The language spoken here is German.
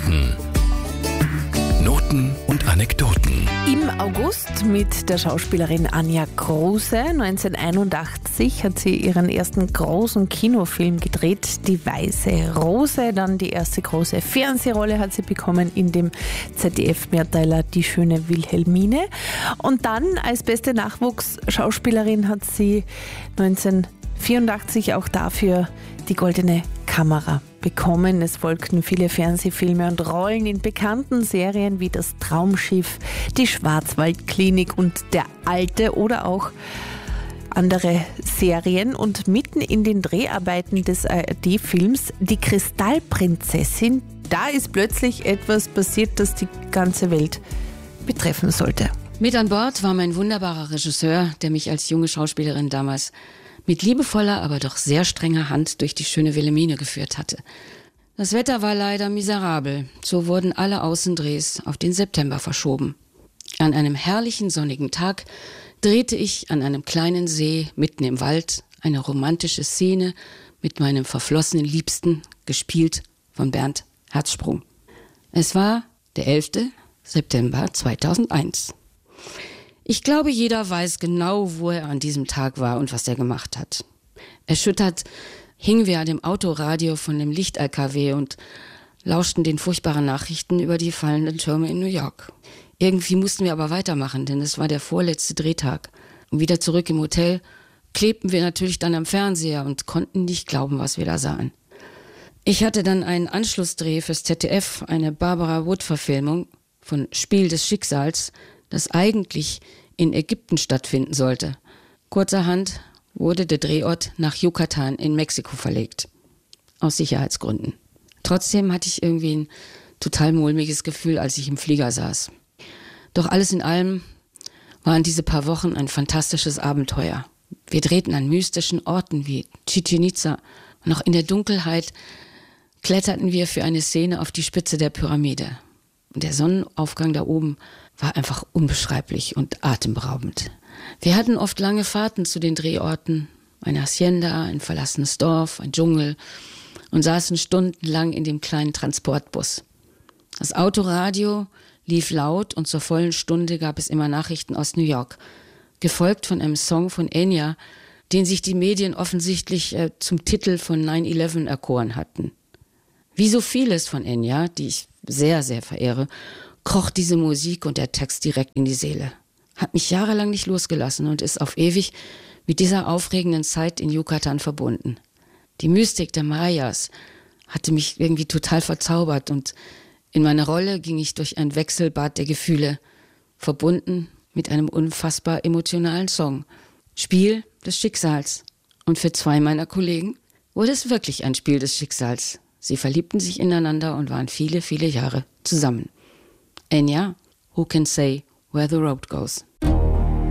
Noten. Noten und Anekdoten. Im August mit der Schauspielerin Anja Kruse. 1981 hat sie ihren ersten großen Kinofilm gedreht, Die Weiße Rose. Dann die erste große Fernsehrolle hat sie bekommen in dem ZDF-Mehrteiler Die schöne Wilhelmine. Und dann als beste Nachwuchsschauspielerin hat sie 1984 auch dafür die Goldene Kamera bekommen. Es folgten viele Fernsehfilme und Rollen in bekannten Serien wie Das Traumschiff, Die Schwarzwaldklinik und Der Alte oder auch andere Serien. Und mitten in den Dreharbeiten des ARD-Films Die Kristallprinzessin, da ist plötzlich etwas passiert, das die ganze Welt betreffen sollte. Mit an Bord war mein wunderbarer Regisseur, der mich als junge Schauspielerin damals mit liebevoller, aber doch sehr strenger Hand durch die schöne Wilhelmine geführt hatte. Das Wetter war leider miserabel, so wurden alle Außendrehs auf den September verschoben. An einem herrlichen sonnigen Tag drehte ich an einem kleinen See mitten im Wald eine romantische Szene mit meinem verflossenen Liebsten, gespielt von Bernd Herzsprung. Es war der 11. September 2001. Ich glaube, jeder weiß genau, wo er an diesem Tag war und was er gemacht hat. Erschüttert hingen wir an dem Autoradio von dem Licht-LKW und lauschten den furchtbaren Nachrichten über die fallenden Türme in New York. Irgendwie mussten wir aber weitermachen, denn es war der vorletzte Drehtag. Und wieder zurück im Hotel klebten wir natürlich dann am Fernseher und konnten nicht glauben, was wir da sahen. Ich hatte dann einen Anschlussdreh fürs ZDF, eine Barbara Wood-Verfilmung von Spiel des Schicksals, das eigentlich in Ägypten stattfinden sollte. Kurzerhand wurde der Drehort nach Yucatan in Mexiko verlegt. Aus Sicherheitsgründen. Trotzdem hatte ich irgendwie ein total mulmiges Gefühl, als ich im Flieger saß. Doch alles in allem waren diese paar Wochen ein fantastisches Abenteuer. Wir drehten an mystischen Orten wie Chichén Itzá. Noch in der Dunkelheit kletterten wir für eine Szene auf die Spitze der Pyramide. Und der Sonnenaufgang da oben war einfach unbeschreiblich und atemberaubend. Wir hatten oft lange Fahrten zu den Drehorten, eine Hacienda, ein verlassenes Dorf, ein Dschungel und saßen stundenlang in dem kleinen Transportbus. Das Autoradio lief laut und zur vollen Stunde gab es immer Nachrichten aus New York, gefolgt von einem Song von Enya, den sich die Medien offensichtlich zum Titel von 9/11 erkoren hatten. Wie so vieles von Enya, die ich sehr, sehr verehre, kroch diese Musik und der Text direkt in die Seele. Hat mich jahrelang nicht losgelassen und ist auf ewig mit dieser aufregenden Zeit in Yucatan verbunden. Die Mystik der Mayas hatte mich irgendwie total verzaubert und in meiner Rolle ging ich durch ein Wechselbad der Gefühle, verbunden mit einem unfassbar emotionalen Song. Spiel des Schicksals. Und für zwei meiner Kollegen wurde es wirklich ein Spiel des Schicksals. Sie verliebten sich ineinander und waren viele, viele Jahre zusammen. Enya, Who Can Say Where the Road Goes?